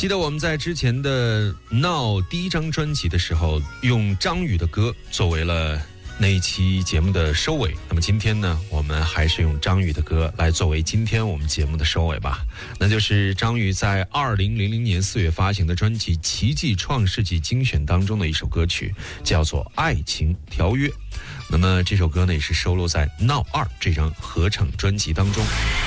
记得我们在之前的闹第一张专辑的时候，用张宇的歌作为了那一期节目的收尾。那么今天呢，我们还是用张宇的歌来作为今天我们节目的收尾吧。那就是张宇在2000年4月发行的专辑《奇迹创世纪精选》当中的一首歌曲，叫做《爱情条约》。那么这首歌呢，也是收录在《闹2》这张合成专辑当中。